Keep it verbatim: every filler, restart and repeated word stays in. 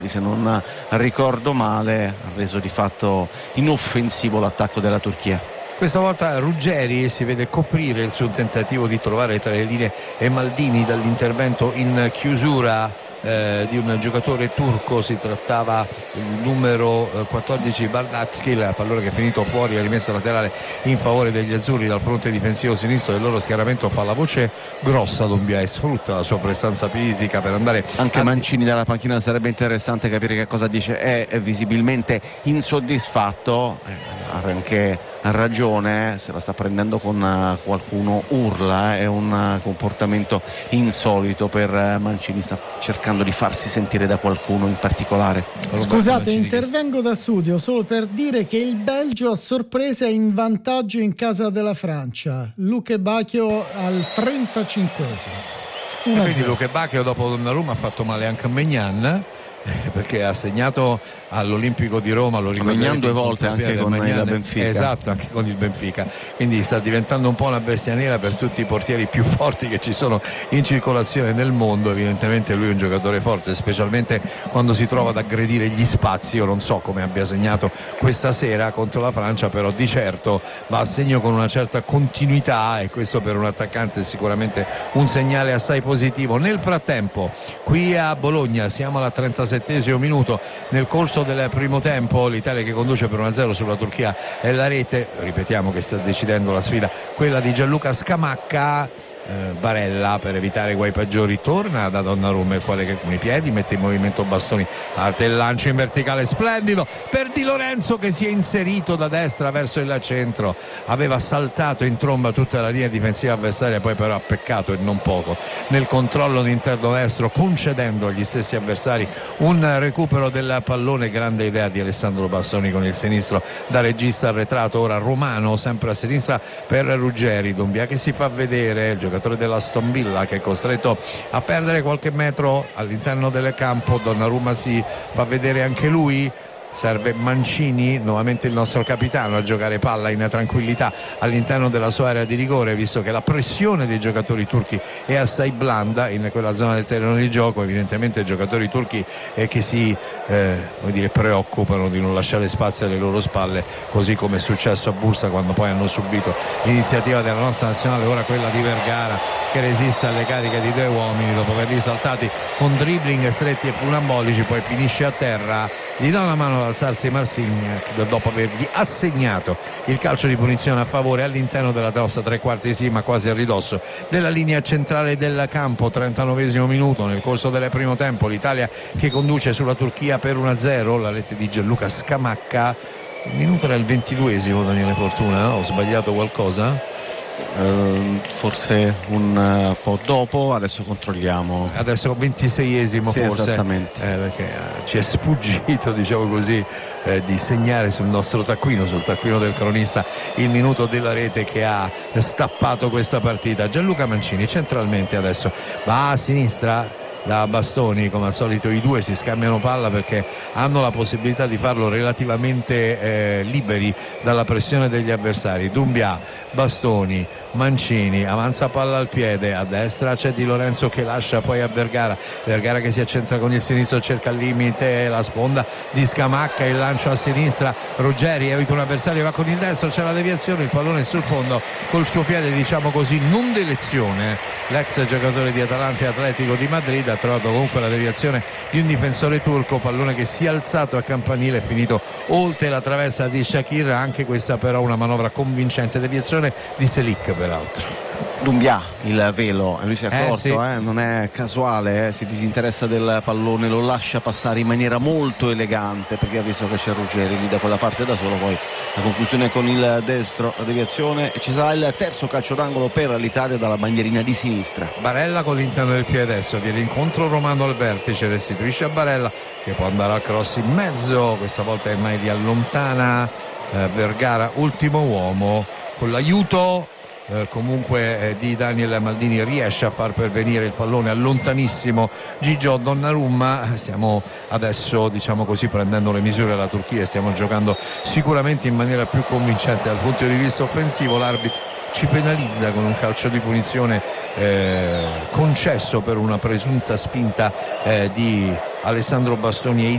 se non ricordo male, ha reso di fatto inoffensivo l'attacco della Turchia. Questa volta Ruggeri si vede coprire il suo tentativo di trovare tra le linee e Maldini dall'intervento in chiusura eh, di un giocatore turco. Si trattava il numero eh, quattordici Bardacchi, la pallone che è finito fuori, la rimessa laterale in favore degli azzurri dal fronte difensivo sinistro del loro schieramento. Fa la voce grossa Dombia e sfrutta la sua prestanza fisica per andare anche a... Mancini dalla panchina. Sarebbe interessante capire che cosa dice. È, è visibilmente insoddisfatto, eh, anche ha ragione, se la sta prendendo con uh, qualcuno, urla, eh, è un uh, comportamento insolito per uh, Mancini, sta cercando di farsi sentire da qualcuno in particolare. Scusate, intervengo da studio solo per dire che il Belgio a sorpresa è in vantaggio in casa della Francia. Luke Bacchio al trentacinquesimo. Quindi Luke Bacchio dopo Donnarumma ha fatto male anche a Maignan, perché ha segnato all'Olimpico di Roma, lo ricordiamo due volte anche con il Benfica. Esatto, anche con il Benfica. Quindi sta diventando un po' una bestia nera per tutti i portieri più forti che ci sono in circolazione nel mondo. Evidentemente lui è un giocatore forte, specialmente quando si trova ad aggredire gli spazi. Io non so come abbia segnato questa sera contro la Francia, però di certo va a segno con una certa continuità, e questo per un attaccante è sicuramente un segnale assai positivo. Nel frattempo qui a Bologna siamo alla trentasettesimo minuto. Nel corso del primo tempo l'Italia che conduce per uno a zero sulla Turchia è la rete, ripetiamo che sta decidendo la sfida, quella di Gianluca Scamacca. eh, Barella, per evitare guai peggiori, torna da Donnarumma, il quale con i piedi mette in movimento Bastoni, parte il lancio in verticale splendido per Di Lorenzo, che si è inserito da destra verso il centro, aveva saltato in tromba tutta la linea difensiva avversaria, poi però ha peccato e non poco nel controllo di interno destro, concedendo agli stessi avversari un recupero del pallone. Grande idea di Alessandro Bastoni con il sinistro da regista arretrato. Ora Romano sempre a sinistra per Ruggeri. Dombia che si fa vedere, il giocatore dell'Aston Villa che è costretto a perdere qualche metro all'interno del campo. Donnarumma si fa vedere anche lui. Serve Mancini, nuovamente il nostro capitano, a giocare palla in tranquillità all'interno della sua area di rigore, visto che la pressione dei giocatori turchi è assai blanda in quella zona del terreno di gioco. Evidentemente i giocatori turchi eh, che si eh, come dire, preoccupano di non lasciare spazio alle loro spalle, così come è successo a Bursa quando poi hanno subito l'iniziativa della nostra nazionale. Ora quella di Vergara che resiste alle cariche di due uomini dopo averli saltati con dribbling stretti e funambolici, poi finisce a terra. Gli dà una mano ad alzarsi Marsignac dopo avergli assegnato il calcio di punizione a favore all'interno della nostra tre quarti, sì, ma quasi a ridosso della linea centrale del campo. trentanovesimo minuto. Nel corso del primo tempo l'Italia che conduce sulla Turchia per uno a zero, la rete di Gianluca Scamacca. Il minuto era il ventiduesimo, Daniele Fortuna, no? Ho sbagliato qualcosa? Uh, forse un uh, po' dopo, adesso controlliamo. Adesso ventiseiesimo, sì, forse, esattamente, eh, perché uh, ci è sfuggito, diciamo così, eh, di segnare sul nostro taccuino, sul taccuino del cronista, il minuto della rete che ha stappato questa partita. Gianluca Mancini centralmente adesso va a sinistra da Bastoni, come al solito i due si scambiano palla perché hanno la possibilità di farlo relativamente eh, liberi dalla pressione degli avversari. Dumbia, Bastoni, Mancini, avanza palla al piede, a destra c'è Di Lorenzo che lascia poi a Vergara, Vergara che si accentra con il sinistro, cerca il limite, la sponda di Scamacca, il lancio a sinistra, Ruggeri evita un avversario, va con il destro, c'è la deviazione, il pallone sul fondo col suo piede, diciamo così, non d'elezione. L'ex giocatore di Atalanta e Atletico di Madrid ha trovato comunque la deviazione di un difensore turco, pallone che si è alzato a campanile, è finito oltre la traversa di Shakir. Anche questa però una manovra convincente, deviazione di Selic peraltro. Dumbia il velo, lui si è accorto, eh, sì. eh, non è casuale, eh, si disinteressa del pallone, lo lascia passare in maniera molto elegante perché ha visto che c'è Ruggeri lì da quella parte da solo. Poi la conclusione con il destro, la deviazione, e ci sarà il terzo calcio d'angolo per l'Italia dalla bandierina di sinistra. Barella con l'interno del piede adesso viene incontro Romano al vertice, restituisce a Barella che può andare al cross in mezzo, questa volta è mai di allontana eh, Vergara, ultimo uomo, con l'aiuto Eh, comunque eh, di Daniel Maldini riesce a far pervenire il pallone a lontanissimo Gigio Donnarumma. Stiamo adesso, diciamo così, prendendo le misure alla Turchia, stiamo giocando sicuramente in maniera più convincente dal punto di vista offensivo. L'arbitro ci penalizza con un calcio di punizione eh, concesso per una presunta spinta eh, di Alessandro Bastoni e